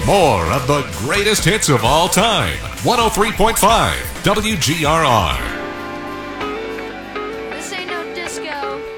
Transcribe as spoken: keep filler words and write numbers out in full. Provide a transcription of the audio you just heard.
More of the greatest hits of all time. one oh three point five W G R R. This ain't no disco.